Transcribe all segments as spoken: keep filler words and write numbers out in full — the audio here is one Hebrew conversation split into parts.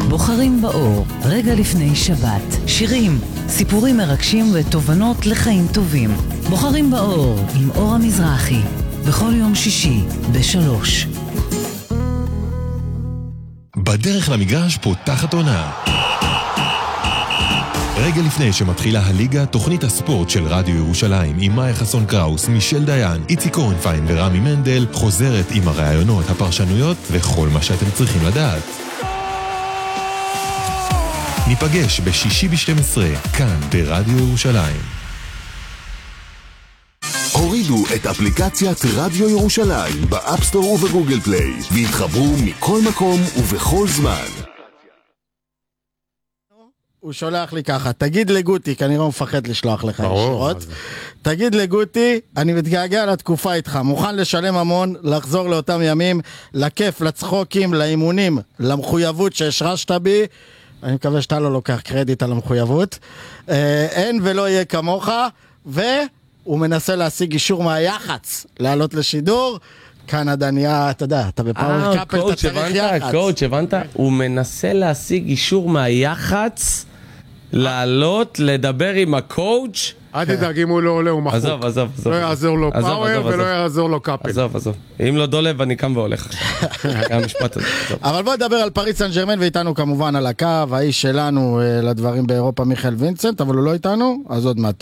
בוחרים באור, רגע לפני שבת. שירים, סיפורים מרגשים ותובנות לחיים טובים. בוחרים באור עם אור המזרחי. בכל יום שישי בשלוש. בדרך למגרש פותחת עונה. רגע לפני שמתחילה הליגה, תוכנית הספורט של רדיו ירושלים עם מאיה חסון קראוס, מישל דיין, איציק קורנפיין ורמי מנדל חוזרת עם הרעיונות, הפרשנויות וכל מה שאתם צריכים לדעת. ניפגש בשישי ב-שתים עשרה, כאן ברדיו ירושלים. הורידו את אפליקציית רדיו ירושלים באפסטור ובגוגל פליי והתחברו מכל מקום ובכל זמן. הוא שולח לי ככה, תגיד לגוטי, כנראה הוא מפחד לשלוח לך ישירות, תגיד לגוטי, אני מתגעגע לתקופה איתך, מוכן לשלם המון, לחזור לאותם ימים, לכיף, לצחוקים, לאימונים, למחויבות שהשרשת בי, אני מקווה שאתה לא לוקח קרדיט על המחויבות, אין ולא יהיה כמוך, והוא מנסה להשיג אישור מהיח"צ, לעלות לשידור, כאן הדניה, אתה יודע, אתה בפאוור קאפל, אתה צריך יח"צ. קואוץ', הבנת? הוא מנסה להשיג אישור מהיח"צ, לעלות, לדבר עם הקואוץ'. אל תדאג, אם הוא לא עולה, הוא מחוק. עזוב, עזוב, עזוב. לא יעזור לו פאוור ולא יעזור לו קאפל. עזוב, עזוב. אם לא דולב, אני קם והולך. המשפט הזה. אבל בוא נדבר על פריז סן ז'רמן, ואיתנו כמובן על הקו, האיש שלנו לדברים באירופה, מיכאל וינצנט, אבל הוא לא איתנו, אז עוד מעט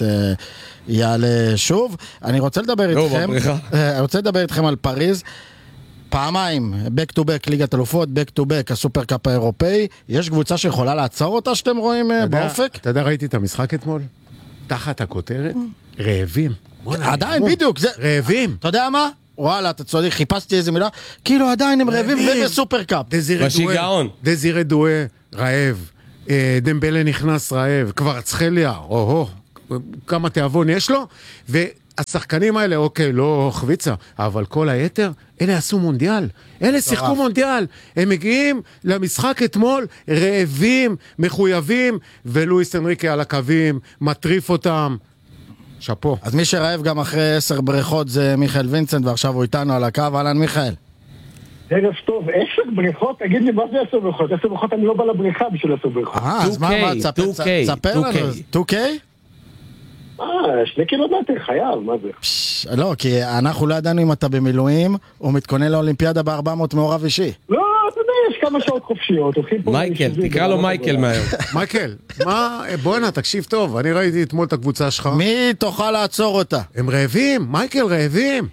יעלה שוב. אני רוצה לדבר איתכם, אני רוצה לדבר איתכם על פריז, פעמיים, back to back ליגת אלופות, back to back הסופר קאפ האירופאי, יש קבוצה שיכולה לעצור אותה שאתם רואים באופק? אתה יודע, ראיתי את המשחק אתמול? תחת הכותרת, רעבים. עדיין, בדיוק, זה... רעבים. אתה יודע מה? וואלה, אתה צודק, חיפשתי איזה מילה, כאילו עדיין הם רעבים ובסופר קאפ. בשיגעון. דזירה דואה, רעב. דמבלה נכנס רעב. כבר צחליה, או-הו, כמה תיאבון יש לו, והשחקנים האלה, אוקיי, לא חביצה, אבל כל היתר, אלה עשו מונדיאל. אלה שיחקו מונדיאל. הם מגיעים למשחק אתמול, רעבים, מחויבים, ולואיס אנריקה על הקווים, מטריף אותם. שפו. אז מי שרעב גם אחרי עשר בריכות זה מיכאל וינצנט, ועכשיו הוא איתנו על הקו. אהלן מיכאל. ערב טוב, עשר בריכות? תגיד לי, מה זה עשר בריכות? עשר בריכות אני לא בא לבריכה בשביל עשר בריכות. אה, אז מה, מה, תספר לנו. טו קיי? אה, שני קילומטר, חייב, מה זה? לא, כי אנחנו לא ידענו אם אתה במילואים, או מתכונן לאולימפיאדה ב-ארבע מאות מעורב אישי. לא, אתה יודע, יש כמה שעות חופשיות. מייקל, תקרא לו מייקל מהיום. מייקל, מה, בוא הנה, תקשיב טוב, אני ראיתי אתמול את הקבוצה שלך. מי תוכל לעצור אותה? הם רעבים, מייקל, רעבים.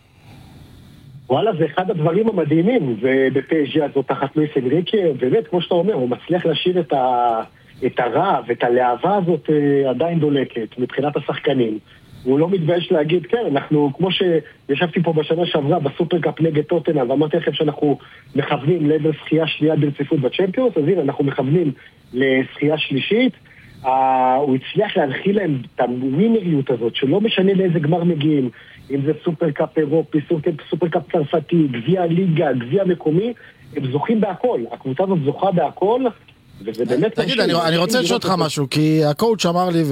וואלה, זה אחד הדברים המדהימים, ובפייג'י הזאת תחת לואיס אנריקה, באמת, כמו שאתה אומר, הוא מצליח להשאיר את ה... את הרעב, את הלהבה הזאת אה, עדיין דולקת מבחינת השחקנים. הוא לא מתבייש להגיד, כן, אנחנו, כמו שישבתי פה בשנה שעברה בסופרקאפ נגד טוטנהאם, ואמרתי לכם שאנחנו מכוונים לעבר זכייה שנייה ברציפות בצ'מפיונס, אז הנה, אנחנו מכוונים לזכייה שלישית. אה, הוא הצליח להנחיל להם את הווינריות הזאת, שלא משנה לאיזה גמר מגיעים, אם זה סופרקאפ אירופי, סופרקאפ צרפתי, גביע ליגה, גביע מקומי, הם זוכים בהכל. הקבוצה הזאת זוכה בהכל, תגיד, אני רוצה לשאול אותך משהו, כי הקואוץ' אמר לי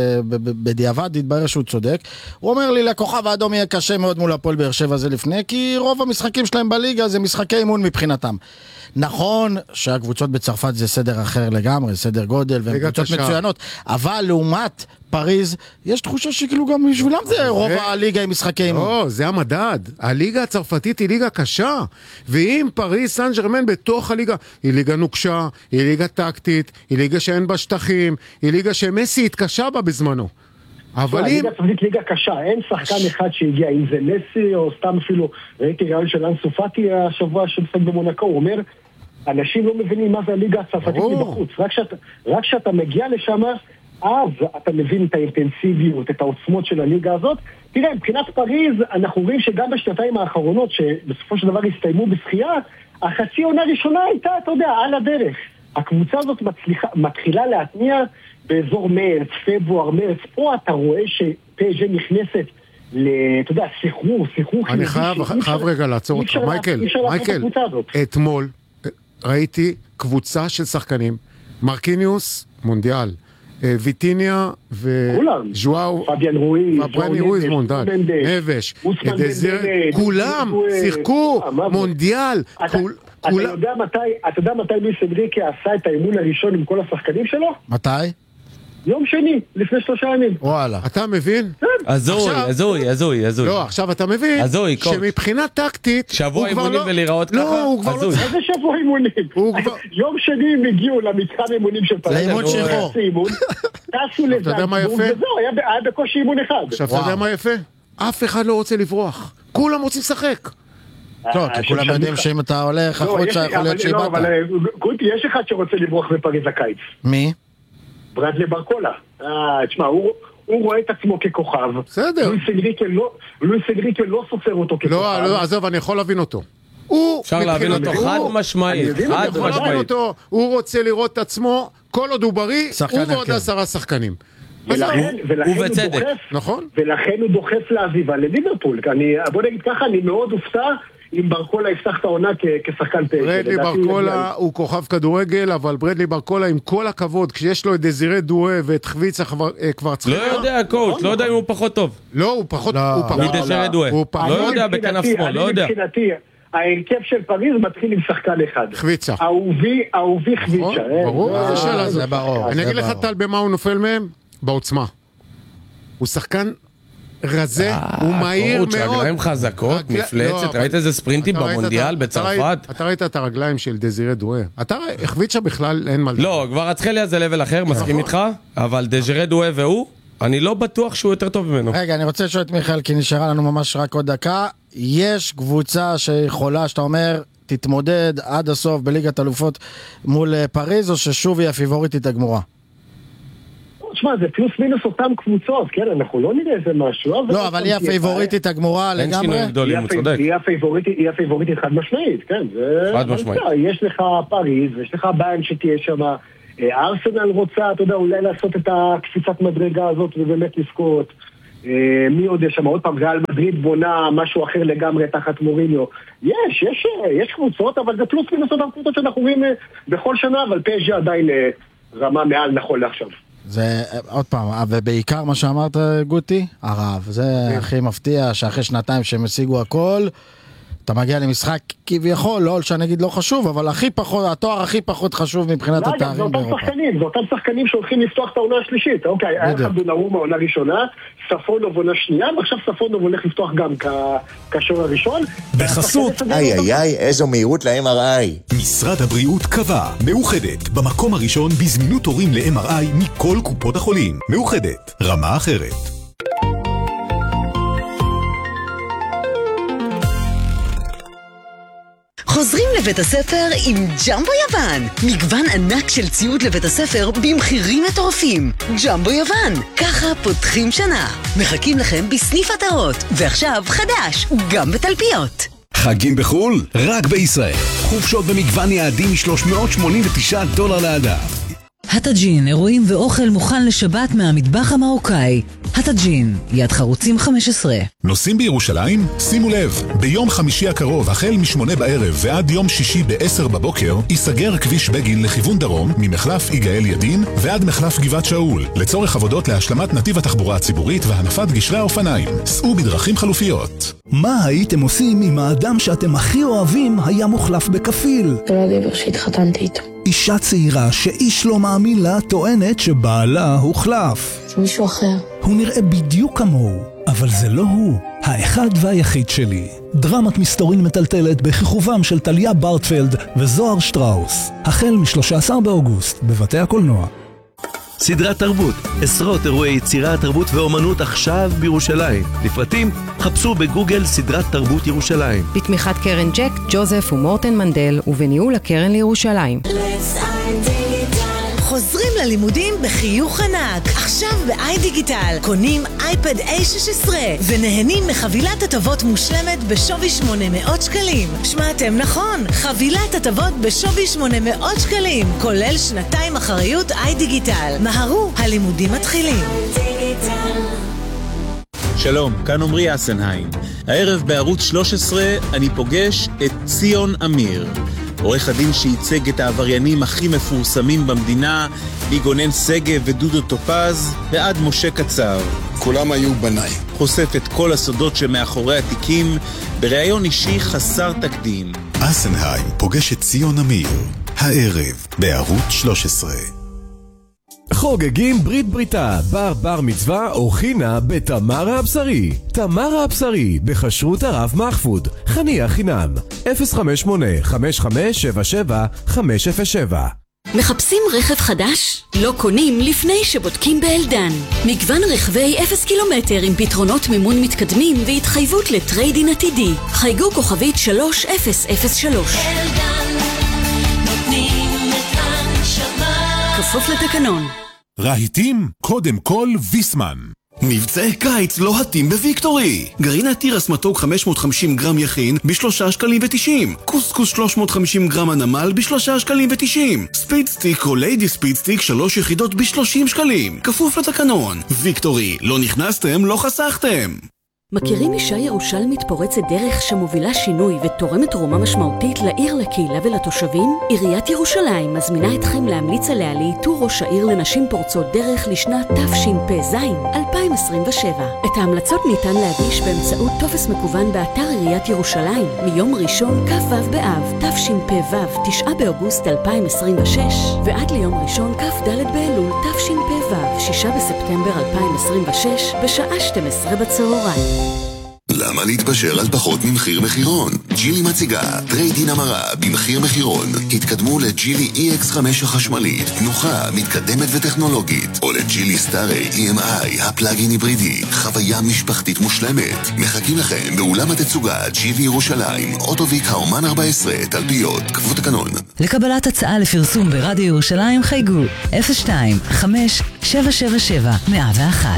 ובדיעבד התברר שהוא צודק, הוא אומר לי לכוכב האדום יהיה קשה מאוד מול הפועל באר שבע זה לפני, כי רוב המשחקים שלהם בליגה זה משחקי אימון מבחינתם. נכון שהקבוצות בצרפת זה סדר אחר לגמרי, סדר גודל והן קבוצות מצוינות, אבל לעומת פריז יש תחושה שכאילו גם בשבילם זה רוב הליגה עם משחקי אימון. לא, זה המדד. הליגה הצרפתית היא ליגה קשה, ואם פריז סן ז'רמן בתוך הליגה, היא ליגה נוקשה, היא ליגה טקטית, היא ליגה שאין בה שטחים, היא ליגה שמסי התקשה בה בזמנו. אבל אם... הליגה הצרפתית ליגה קשה, אין שחקן אחד שהגיע, אם זה מסי או סתם אפילו, ראיתי רעיון של אנסו פאטי השבוע שמשחק במונקו, הוא אומר, אנשים לא מבינים מה זה הליגה הצרפתית מבחוץ. רק שאתה, רק שאתה מגיע לשם, אז אתה מבין את האינטנסיביות, את העוצמות של הליגה הזאת. תראה, מבחינת פריז, אנחנו רואים שגם בשנתיים האחרונות, שבסופו של דבר הסתיימו בשחייה, החצי עונה הראשונה הייתה, אתה יודע, על הדרך. הקבוצה הזאת מצליחה, מתחילה להתניע באזור מרץ, פברואר, מרץ. פה אתה רואה שפייג'י נכנסת אתה יודע, סחרור, סחרור. אני חייב, חייב רגע לעצור אותך. מייקל, מייקל, אתמול ראיתי קבוצה של שחקנים, מרקיניוס, מונדיאל, ויטיניה וז'ואאו, פביאן רויז, פביאן רויז, מונדיאל, נבש, כולם שיחקו מונדיאל, אתה יודע מתי, אתה יודע מתי לואיס אנריקה עשה את האימון הראשון עם כל השחקנים שלו? מתי? יום שני, לפני שלושה ימים. וואלה. אתה מבין? הזוי, הזוי, הזוי, הזוי. לא, עכשיו אתה מבין הזוי, קוץ. שמבחינה טקטית שבוע אימונים ולהיראות ככה? לא, הוא כבר לא... איזה שבוע אימונים? יום שני הם הגיעו למתחם אימונים של פריז. לאימון שחור. טסו לזנצבורג, וזהו, היה בקושי אימון אחד. עכשיו, אתה יודע מה יפה? אף אחד לא רוצה לברוח. כולם רוצים לשחק. טוב, כי כולם יודעים שאם אתה הולך החוצה יכול להיות שאיבדת. לא, אבל גוטי, יש אחד שרוצה לברוח בפריז הקיץ. מי? ברדלי ברקולה. אה, תשמע, הוא רואה את עצמו ככוכב. בסדר. לואיס אנריקה לא סופר אותו ככוכב. לא, לא, עזוב, אני יכול להבין אותו. אפשר להבין אותו חד משמעית, חד משמעית. הוא רוצה לראות את עצמו, כל עוד הוא בריא, הוא ועוד עשרה שחקנים. ובצדק. נכון. ולכן הוא דוחף לעזיבה לליברפול. בוא נגיד ככה, אני מאוד הופתע אם ברקולה יפתח את העונה כשחקן תשע. ברדלי ברקולה הוא כוכב כדורגל, אבל ברדלי ברקולה עם כל הכבוד, כשיש לו את דזירה דואה ואת חוויצה כבר צריכה... לא יודע, קואוץ', לא יודע אם הוא פחות טוב. לא, הוא פחות... מדזירה דואה. לא יודע בכנף שמאל, לא יודע. ההרכב של פריז מתחיל עם שחקן אחד. חוויצה. אהובי, אהובי חוויצה. ברור, זה שאלה. זה ברור. אני אגיד לך טל במה הוא נופל מהם? בעוצמה. הוא שחקן רזה, הוא מהיר מאוד. רגליים חזקות, מפלצת, ראית איזה ספרינטים במונדיאל בצרפת? אתה ראית את הרגליים של דזירה דואה. אתה חוויצה בכלל אין מה... לא, כבר אצחליה זה לבל אחר, מסכים איתך, אבל דזירה דואה והוא, אני לא בטוח שהוא יותר טוב ממנו. רגע, אני רוצה לשאול את מיכאל, כי נשארה לנו ממש רק עוד דקה. יש קבוצה שיכולה, שאתה אומר, תתמודד עד הסוף בליגת אלופות מול פריז, או ששוב היא הפיבוריטית הגמורה? תשמע, זה פלוס מינוס אותם קבוצות, כן, אנחנו לא נראה איזה משהו. לא, אבל היא הפייבוריטית הגמורה לגמרי. אין שינוי גדולים, הוא צודק. היא הפייבוריטית חד משמעית, כן. חד משמעית. יש לך פריז, יש לך ביין שתהיה שם, ארסנל רוצה, אתה יודע, אולי לעשות את הקפיצת מדרגה הזאת ובאמת לזכות. מי עוד יש שם? עוד פעם, ריאל מדריד בונה משהו אחר לגמרי תחת מוריניו. יש, יש, יש קבוצות, אבל זה פלוס מינוס אותם קבוצות שאנחנו רואים בכל שנה, אבל פז'י עדיין רמה מעל נכון לעכשיו. זה, עוד פעם, ובעיקר מה שאמרת גוטי, הרב, זה הכי מפתיע שאחרי שנתיים שהם השיגו הכל, אתה מגיע למשחק כביכול, לא שאני אגיד לא חשוב, אבל הכי פחות, התואר הכי פחות חשוב מבחינת התארים באירופה. זה אותם שחקנים שהולכים לפתוח את העונה השלישית. אוקיי, היה לך דונרומה עונה ראשונה, ספונוב עונה שנייה, ועכשיו ספונוב הולך לפתוח גם כשור הראשון. בחסות, איי איי איי, איזו מהירות ל-אם אר איי. משרד הבריאות קבע, מאוחדת, במקום הראשון בזמינות תורים ל-אם אר איי מכל קופות החולים. מאוחדת, רמה אחרת. חוזרים לבית הספר עם ג'מבו יוון. מגוון ענק של ציוד לבית הספר במחירים מטורפים. ג'מבו יוון, ככה פותחים שנה. מחכים לכם בסניף עטרות. ועכשיו חדש, גם בתלפיות. חגים בחול? רק בישראל. חופשות במגוון יעדים מ-שלוש מאות שמונים ותשעה דולר לאדם. הטאג'ין, אירועים ואוכל מוכן לשבת מהמטבח המרוקאי. הטאג'ין, יד חרוצים חמש עשרה. נוסעים בירושלים? שימו לב, ביום חמישי הקרוב, החל משמונה בערב ועד יום שישי בעשר בבוקר, ייסגר כביש בגין לכיוון דרום, ממחלף יגאל ידין ועד מחלף גבעת שאול, לצורך עבודות להשלמת נתיב התחבורה הציבורית והנפת גשרי האופניים. סעו בדרכים חלופיות. מה הייתם עושים אם האדם שאתם הכי אוהבים היה מוחלף בכפיל? זה לא גבר שהתחתנתי איתו. אישה צעירה שאיש לא מאמין לה טוענת שבעלה הוחלף. זה מישהו אחר. הוא נראה בדיוק כמוהו, אבל זה לא הוא. האחד והיחיד שלי. דרמת מסתורין מטלטלת בכיכובם של טליה ברטפלד וזוהר שטראוס. החל מ-שלושה עשר באוגוסט בבתי הקולנוע. סדרת תרבות, עשרות אירועי יצירה, תרבות ואומנות עכשיו בירושלים. לפרטים, חפשו בגוגל סדרת תרבות ירושלים. בתמיכת קרן ג'ק, ג'וזף ומורטן מנדל, ובניהול הקרן לירושלים. חוזרים ללימודים בחיוך ענק. עכשיו ב-איי דיגיטל קונים אייפד איי שש עשרה ונהנים מחבילת הטבות מושלמת בשווי שמונה מאות שקלים. שמעתם נכון, חבילת הטבות בשווי שמונה מאות שקלים, כולל שנתיים אחריות איי דיגיטל. מהרו, הלימודים מתחילים. שלום, כאן עמרי אסנהיים. הערב בערוץ שלוש עשרה אני פוגש את ציון אמיר, עורך הדין שייצג את העבריינים הכי מפורסמים במדינה, מגונן שגב ודודו טופז ועד משה קצר. כולם היו בניי. חושף את כל הסודות שמאחורי התיקים בראיון אישי חסר תקדים. אסנהיים פוגש את ציון אמיר, הערב בערוץ שלוש עשרה. חוגגים ברית בריתה, בר בר מצווה או חינה בתמרה הבשרי. תמרה הבשרי, בחשרות הרב מחפוד, חניה חינם, אפס חמש שמונה חמש חמש שבע שבע חמש אפס שבע. מחפשים רכב חדש? לא קונים לפני שבודקים באלדן. מגוון רכבי אפס קילומטר עם פתרונות מימון מתקדמים והתחייבות לטריידין עתידי. חייגו כוכבית שלוש אפס אפס שלוש. אלדן, נותנים את הנשמה. כפוף לתקנון. רהיטים, קודם כל ויסמן. מבצעי קיץ לוהטים בוויקטורי. גרעין התירס מתוק חמש מאות וחמישים גרם יכין בשלושה שקלים ותשעים. קוסקוס שלוש מאות וחמישים גרם הנמל בשלושה שקלים ותשעים. ספיד סטיק או ליידי ספיד סטיק שלוש יחידות בשלושים שקלים. כפוף לתקנון. ויקטורי, לא נכנסתם, לא חסכתם. מכירים אישה ירושלמית פורצת דרך שמובילה שינוי ותורמת תרומה משמעותית לעיר, לקהילה ולתושבים? עיריית ירושלים מזמינה אתכם להמליץ עליה לאיתור ראש העיר לנשים פורצות דרך לשנת תשפ"ז אלפיים עשרים ושבע. את ההמלצות ניתן להגיש באמצעות טופס מקוון באתר עיריית ירושלים מיום ראשון כ"ו באב תשפ"ו תשעה באוגוסט אלפיים עשרים ושש ועד ליום ראשון כ"ד באלול תשפ"ו שישה בספטמבר אלפיים עשרים ושש בשעה שתים עשרה בצהריים. למה להתפשר על פחות ממחיר מחירון? ג'ילי מציגה טריידין המרה במחיר מחירון. התקדמו לג'ילי אי אקס חמש החשמלית, תנוחה, מתקדמת וטכנולוגית, או לג'ילי סטארי אי אם איי הפלאגין היברידי, חוויה משפחתית מושלמת. מחכים לכם באולם התצוגה ג'ילי ירושלים, אוטוביק האומן ארבע עשרה, תלפיות, כפוף תקנון. לקבלת הצעה לפרסום ברדיו ירושלים חייגו אפס שתיים חמש שבע שבע שבע מאה ואחת.